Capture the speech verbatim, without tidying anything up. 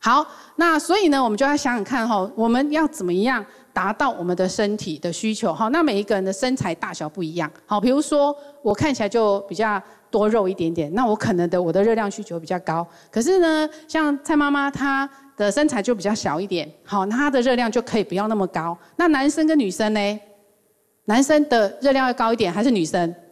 好，那所以呢，我们就要想想看哈，我们要怎么样达到我们的身体的需求？好，那每一个人的身材大小不一样。好，比如说我看起来就比较多肉一点点，那我可能的我的热量需求比较高。可是呢，像蔡妈妈她的身材就比较小一点，好，那她的热量就可以不要那么高。那男生跟女生呢？男生的热量要高一点还是女生？